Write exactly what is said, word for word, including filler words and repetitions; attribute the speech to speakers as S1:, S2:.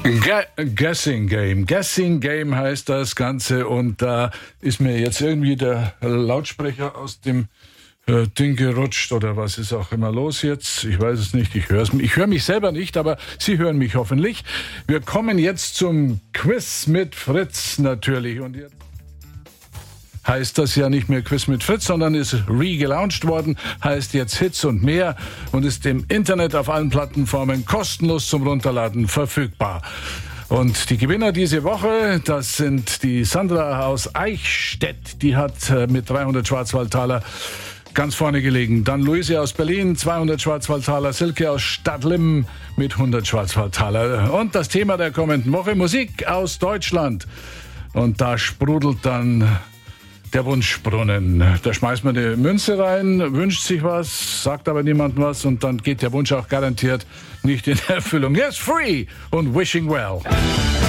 S1: Ge- Guessing Game. Guessing Game heißt das Ganze und da ist mir jetzt irgendwie der Lautsprecher aus dem äh, Ding gerutscht oder was ist auch immer los jetzt? Ich weiß es nicht, ich höre es, ich höre mich selber nicht, aber Sie hören mich hoffentlich. Wir kommen jetzt zum Quiz mit Fritz natürlich und jetzt heißt das ja nicht mehr Quiz mit Fritz, sondern ist re-gelauncht worden, heißt jetzt Hits und mehr und ist im Internet auf allen Plattenformen kostenlos zum Runterladen verfügbar. Und die Gewinner diese Woche, das sind die Sandra aus Eichstätt, die hat mit dreihundert Schwarzwaldtaler ganz vorne gelegen. Dann Luise aus Berlin, zweihundert Schwarzwaldtaler, Silke aus Stadtlim mit hundert Schwarzwaldtaler. Und das Thema der kommenden Woche, Musik aus Deutschland. Und da sprudelt dann der Wunschbrunnen. Da schmeißt man eine Münze rein, wünscht sich was, sagt aber niemandem was und dann geht der Wunsch auch garantiert nicht in Erfüllung. Yes, free und wishing well.